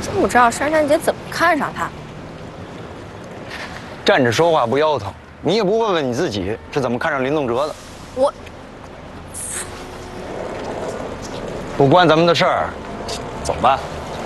真不知道珊珊姐怎么看上他。 站着说话不腰疼，你也不问问你自己是怎么看上林栋哲的？ 我不关咱们的事儿，走吧。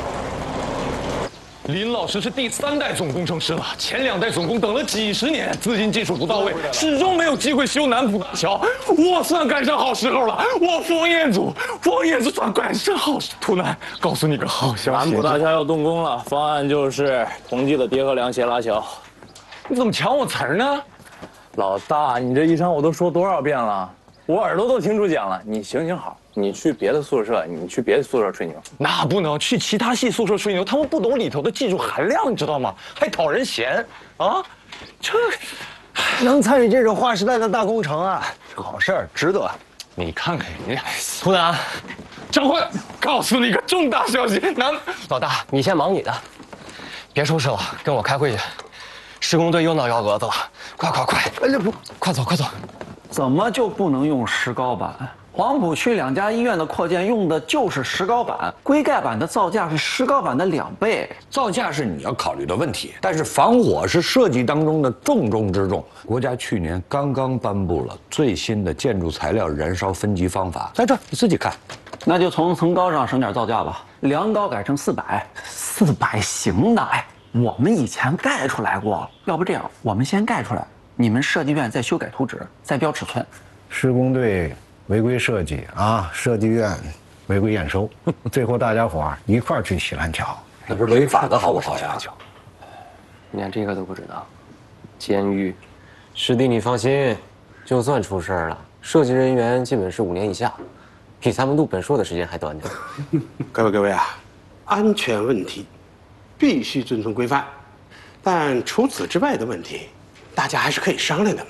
林老师是第3代总工程师了，前2代总工等了几十年，资金技术不到位，始终没有机会修南浦大桥。我算赶上好时候了，我冯彦祖算赶上好时。图南，告诉你个好消息， 南浦大桥要动工了，方案就是同济的叠河梁斜拉桥。 你怎么抢我词儿呢？ 老大，你这一场我都说多少遍了，我耳朵都听出讲了。你行行好，你去别的宿舍，吹牛。 那不能去其他系宿舍吹牛，他们不懂里头的技术含量，你知道吗？还讨人嫌啊！这能参与这种划时代的大工程啊，是个好事儿，值得。 你看看人家，图南，张焕，告诉你个重大消息， 老大，你先忙你的，别收拾了，跟我开会去。施工队又闹幺蛾子了，快！ 哎，这不， 快走！ 怎么就不能用石膏板？黄浦区2家医院的扩建用的就是石膏板，硅盖板的造价是石膏板的2倍。 造价是你要考虑的问题，但是防火是设计当中的重中之重。国家去年刚刚颁布了最新的建筑材料燃烧分级方法，在这儿你自己看。 那就从层高上省点造价吧，梁高改成400行的。哎，我们以前盖出来过，要不这样，我们先盖出来，你们设计院再修改图纸，再标尺寸。 施工队违规设计啊，设计院违规验收，最后大家伙一块儿去洗烂桥， 那不是违法的好不好呀？ 你连这个都不知道，监狱。师弟，你放心，就算出事儿了，设计人员基本是5年以下，比咱们读本硕的时间还短呢。 各位啊，安全问题必须遵从规范，但除此之外的问题，大家还是可以商量的嘛。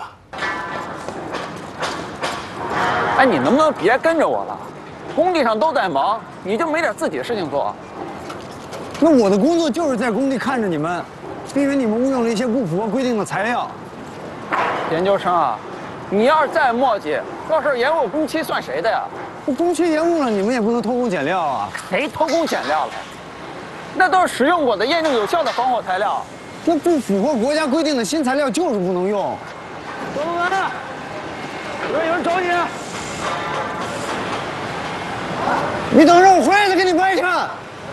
哎，你能不能别跟着我了？工地上都在忙，你就没点自己的事情做？ 那我的工作就是在工地看着你们，避免你们误用了一些不符合规定的材料。 研究生啊，你要是再磨叽，到时候延误工期算谁的呀？ 我工期延误了，你们也不能偷工减料啊！ 谁偷工减料了？那都是使用过的、验证有效的防火材料。 那不符合国家规定的新材料就是不能用。 小东南，里边有人找你。 你等着，我回来再给你掰上。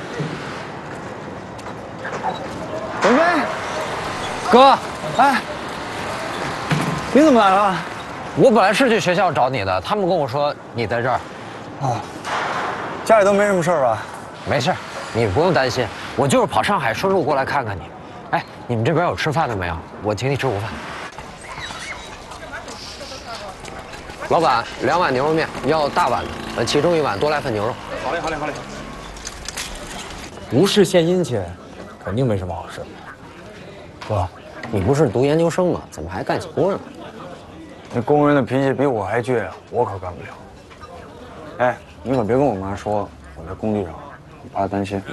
准备， 哥， 哎，你怎么来了？ 我本来是去学校找你的，他们跟我说你在这儿。 哦，家里都没什么事儿吧？ 没事，你不用担心，我就是跑上海顺路过来看看你。哎，你们这边有吃饭的没有？我请你吃午饭。老板，2碗牛肉面，要大碗的，其中1碗多来份牛肉。 好嘞。 无事献殷勤，肯定没什么好事。哥，你不是读研究生吗？怎么还干起工人了？ 那工人的脾气比我还倔，我可干不了。哎，你可别跟我妈说我在工地上，我怕她担心。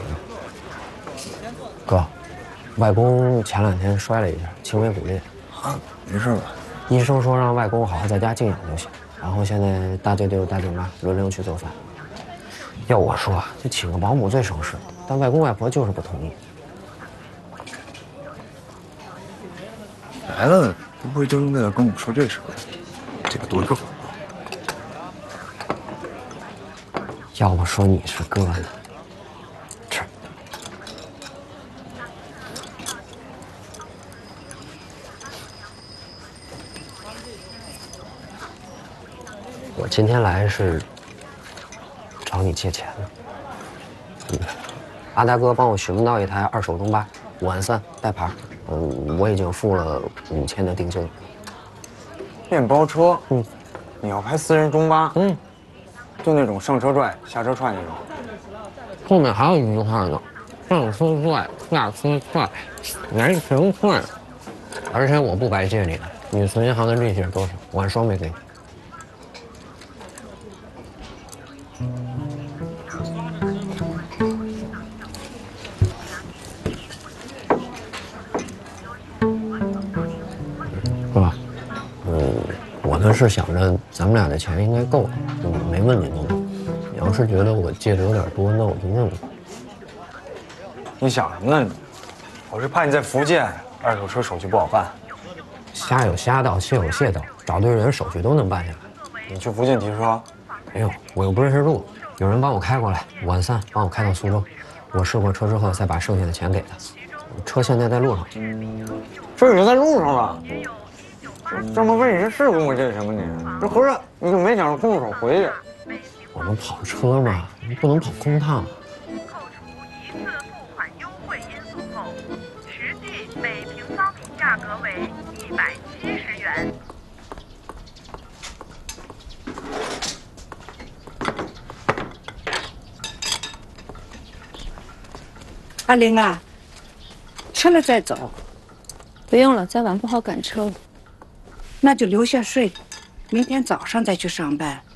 哥，外公前2天摔了一下，轻微骨裂。 啊，没事吧？ 医生说让外公好好在家静养就行，然后现在大舅舅、大舅妈轮流去做饭。要我说，就请个保姆最省事，但外公外婆就是不同意。 来了，不会就是为了跟我说这事儿？这个多够。 要不说你是哥呢。吃。我今天来是找你借钱的。阿达哥帮我询问到一台2手中巴，5万3带牌。我已经付了5000的定金了。 面包车，你要开私人中巴，就那种上车拽、下车踹那种。 后面还有一句话呢，上车拽，下车踹，人情快。而且我不白借你的，你存银行的利息是多少？我按双倍给你。哥，我呢是想着咱们俩的钱应该够，没问你那么多。你要是觉得我借的有点多，那我就问问。 你想什么呢你？我是怕你在福建二手车手续不好办。 虾有虾道，蟹有蟹道，找对人手续都能办下来。 你去福建提车？ 没有，我又不认识路，有人帮我开过来，晚上帮我开到苏州。我试过车之后，再把剩下的钱给他。车现在在路上。 这已经在路上了。这么问你这是公务这什么你？这合着你就没想着空手回去？ 我们跑车嘛，不能跑空趟。 扣除一次付款优惠因素后，实际每平方米价格为170元。 阿玲啊，吃了再走。 不用了，再晚不好赶车了。 那就留下睡，明天早上再去上班。